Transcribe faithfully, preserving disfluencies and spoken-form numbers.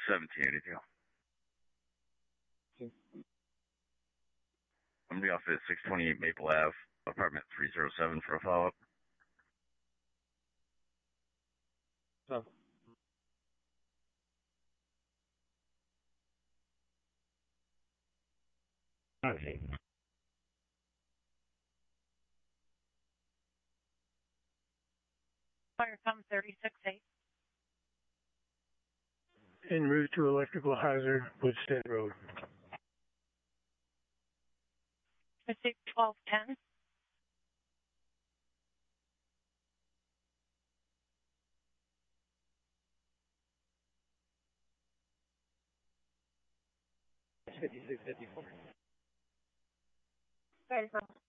seventeen eighty-two. Okay. I'm going to be off at six twenty-eight Maple Ave, apartment three oh seven for a follow-up. So. Okay. Firecom thirty-six eight. En route to electrical hazard, Woodstead Road. Receive twelve ten. fifty-six fifty-four. Firecom